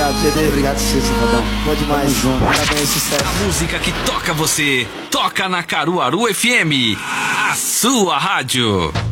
Obrigado, GD. Obrigado, você, Safadão. Bom demais. Parabéns, sucesso. A música que toca você, toca na Caruaru FM, a sua rádio.